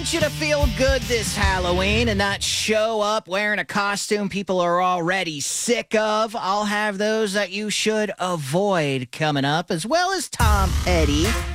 want you to feel good this Halloween and not show up wearing a costume people are already sick of. I'll have those that you should avoid coming up, as well as Tom Petty